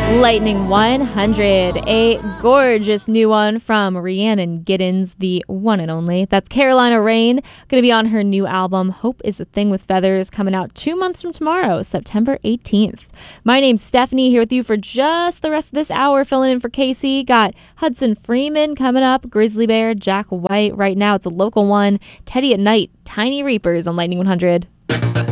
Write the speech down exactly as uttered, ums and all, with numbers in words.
Lightning one hundred, a gorgeous new one from Rhiannon Giddens, the one and only. That's Carolina Rain, going to be on her new album, Hope is a Thing with Feathers, coming out two months from tomorrow, September eighteenth. My name's Stephanie, here with you for just the rest of this hour, filling in for Casey. Got Hudson Freeman coming up, Grizzly Bear, Jack White. Right now, it's a local one, Teddy at Night, Tiny Reapers on Lightning one hundred.